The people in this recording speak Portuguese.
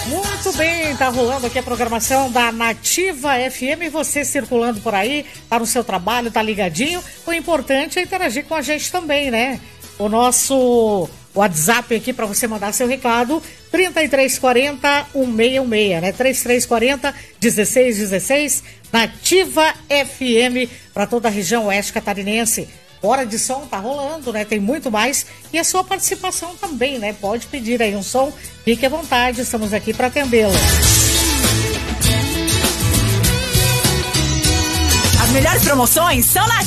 Muito bem, tá rolando aqui a programação da Nativa FM, você circulando por aí, tá no seu trabalho, tá ligadinho. O importante é interagir com a gente também, né? O nosso WhatsApp aqui para você mandar seu recado, 3340-1616, né? 3340-1616, Nativa FM, para toda a região oeste catarinense. Hora de som tá rolando, né? Tem muito mais. E a sua participação também, né? Pode pedir aí um som, fique à vontade, estamos aqui para atendê-lo. As melhores promoções são na